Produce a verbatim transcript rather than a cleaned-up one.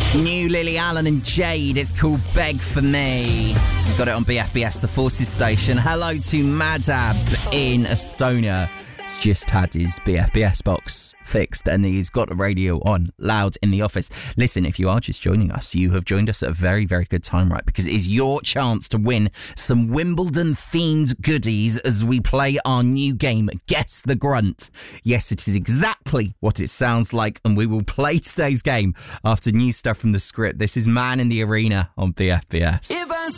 New Lily Allen and Jade. It's called Beg For Me. We've got it on B F B S, the Forces station. Hello to Madab in Estonia. He's just had his B F B S box fixed and he's got the radio on loud in the office. Listen, if you are just joining us, you have joined us at a very, very good time, right? Because it is your chance to win some Wimbledon-themed goodies as we play our new game, Guess the Grunt. Yes, it is exactly what it sounds like, and we will play today's game after new stuff from the script. This is Man in the Arena on B F B S.